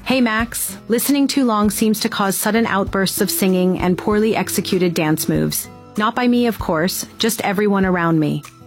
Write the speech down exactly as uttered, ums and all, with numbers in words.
Hey Max, listening too long seems to cause sudden outbursts of singing and poorly executed dance moves. Not by me, of course, just everyone around me.